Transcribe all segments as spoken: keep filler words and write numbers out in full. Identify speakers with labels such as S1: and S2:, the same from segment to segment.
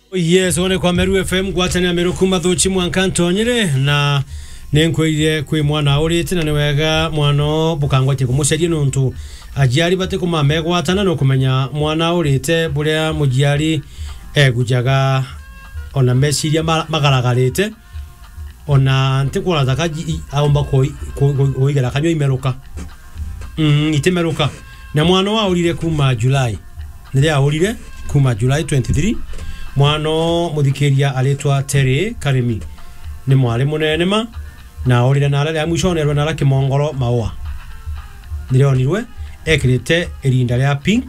S1: Yes, one kwa Meru F M gwatani ya Meru kuma thuchi mwankanto nyire na nenkwire kwi mwana urite na niwega mwano bukangwati kumucerie nuntu ajiari bate kuma megwatana no kumenya mwana urite buria mujiari egujaga ona mesiria magaragarite ona ntikura zakaji aomba ko oigera kanyo imeruka mm itemeruka na mwana wa urire kuma July ndiria urire kuma July twenty-three mwano muthikiria aletwa Terry Karemi ni mwale munene ma na urire na ala ya mwishonerwa na laki mongoro maua ndirio nirwe ekirite erinda ya pink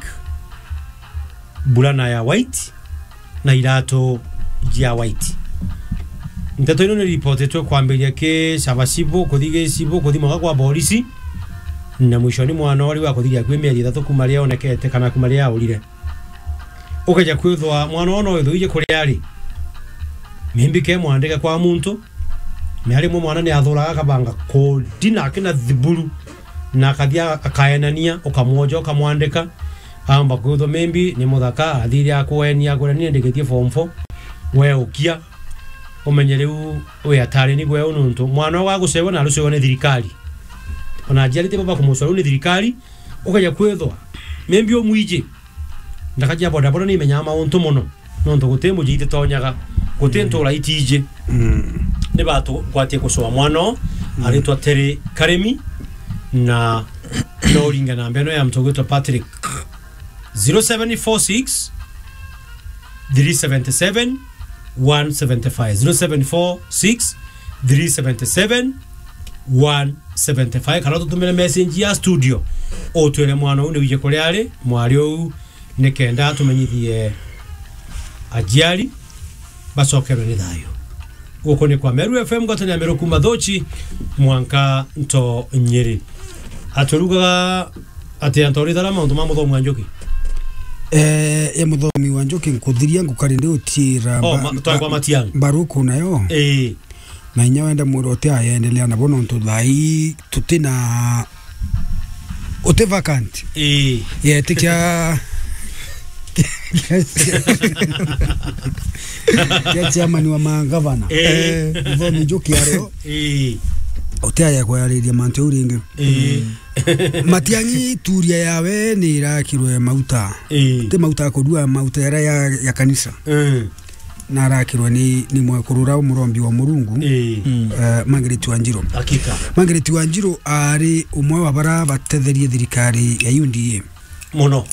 S1: bulana ya white na irato ya white ntato ino ni report etwe kwambiria ke sabasibo kuthige sibo kuthima kwa polisi na mwishoni mwana wali wa kuthigia kwe mieri ithatu kumaria onekete kana kumaria urire ukaja kwithwa mwana ono ithuje kuri ari mimbike mwandika kwa muntu miari mu mwana ni athuraga kabanga ko dina kina thiburu na kathia akaenania ukamwoja ukamwandika amba kwithwa membi ni muthaka athiri akwenia kurania ndigetie form four we ukia umenyereu we atari ni gwe ununtu mwana wa gusewa na rusewa ni thirikari ona ajarite baba kumusoro ni thirikari ukaja kwithwa membi omwije ndakaja boda boda ni menyama untu muno nonto gutembo jite tonyaga gutento ra itije mm ne bato kwatie kusoa mwano mm. aletwa Terry Karemi na Loringa na mbeno ya mtogoto Patrick zero seven four six three seven seven one seven five zero seven four six three seven seven one seven five kana tutumele message ya studio otwele mwana unde wije koleale mwario nekenda tumenyithie ajiari basokero ni thayo uko ni kwa Meru F M gwatani ya Meru kuma thochi mwanka nto nyeri aturuga ati antori dara maundu ma muthomi wa njoki
S2: eh ya muthomi wa njoki nkuthiria ngukarinde utira
S1: oh ma kwa matiang
S2: baruku nayo
S1: eh
S2: na nya wenda murote ayendelea na bono ntu thai tutina ote vacant
S1: eh
S2: ye tikia ya chama ni wa magavana eh muthomi njoki areo
S1: eh
S2: otea kwa yale mantu uringe
S1: eh
S2: Matiangi turia yawe ni irakirwe mauta
S1: eh
S2: te mauta kodua mauta era ya, ya kanisa
S1: eh
S2: na arakirwe ni ni mwekurura umurombi wa Murungu
S1: eh
S2: uh, Margaret Wanjiro
S1: hakika
S2: Margaret Wanjiro ari umwe wa bara batetherie thirikari ya U D A
S1: muno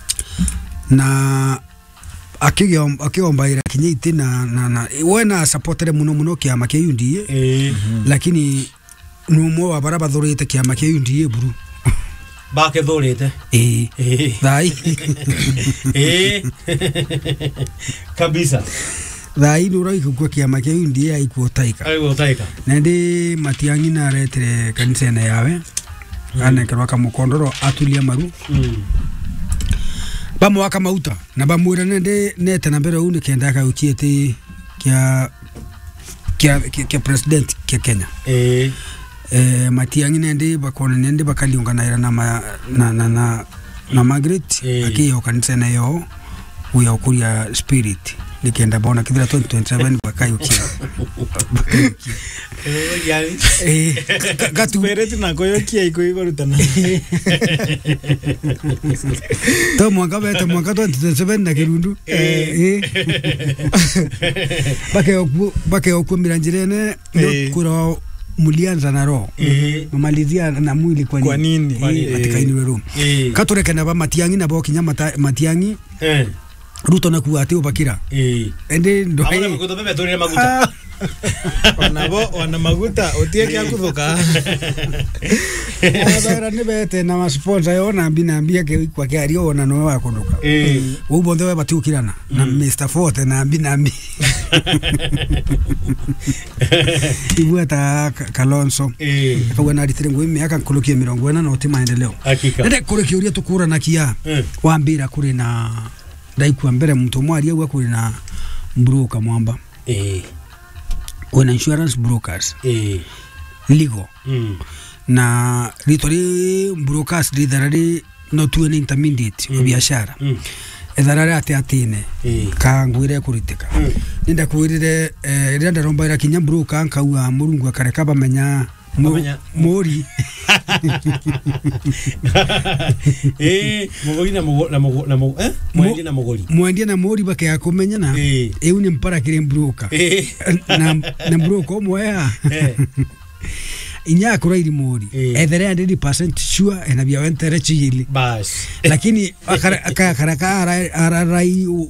S2: na akigyo akiomba ira kinyite na na, na wena supportere muno muno kiama kia U D A
S1: eh
S2: lakini numwe wa bara bathurite kiama kia U D A buru
S1: bake thurite
S2: eh
S1: eh
S2: thai
S1: eh kabisa
S2: thai nura ikukwa kiama kia U D A ikuo taika
S1: aiwo taika
S2: nende Matiangi na retere kanisa na yawe mm. ana kerwa kamukondoro atulia maru
S1: mm.
S2: bamwe waka mauta na bamwira nende nete na mbere une kenda ka ukiete kia kia kia president kia Kenya
S1: eh
S2: eh Matiangi nende bakona nende bakaliungana na ma, na na na na Margaret
S1: eh.
S2: akiyo kanisa na yo uya ukuria spirit nikenda bona kithira twenty twenty-seven bakayukia
S1: eh yani
S2: eh gatu
S3: pereti na koyokia iko iko rutana
S2: to mwaka beta mwaka twenty twenty-seven na kirundu eh bakeyo bakeyo kumiranjirene kura mulianza na roho
S1: eh
S2: mamalizia na mwili kwa nini
S3: kwa nini
S2: katika ini room katureke na ba Matiangi na bo kinya Matiangi
S1: eh
S2: Ruto na kuate ubakira
S1: eh
S2: ende ndo
S1: abana mkuto bebe tori maguta
S3: wanabo wana maguta otie kia kuthoka
S2: abara ne bete na sponsor yona binambia ke kwa kiari ona no wa kunduka
S1: eh
S2: ubonde we batukirana na Mister Forte na binambi ibuata Kalonzo
S1: eh
S2: kwa na ritire ngwe miaka nkulukia mirongo ina na uti maendeleo
S1: hakika
S2: nende kule kiuria tukura na kia wambira kuri na daikwa mbere mtu mwari wa kuri na broker mwamba
S1: eh
S2: kuna insurance brokers
S1: eh
S2: legal
S1: mm.
S2: na ritori brokers lidharari no tu ni intermediate mm. wa biashara mm. etharare ate atine
S1: Eh.
S2: ka ngwire kuritika
S1: Mm.
S2: ninda kwirire eh rinda romba ira kinya mbruka nkauga murungu akareka bamenya mu-
S1: Bamenya.
S2: muri
S1: Eh, mugori na mugo na mugo na mugo eh mwendi na mugori.
S2: mwendia na muri bake yakumenyana
S1: Eh.
S2: eu ni mpara kire mbruka
S1: Eh.
S2: na na mbruka omwea
S1: Eh.
S2: inya akurairi muri
S1: Eh.
S2: ethere one hundred percent sure ena bia wentere chili
S1: Bas.
S2: lakini akara akara ara ara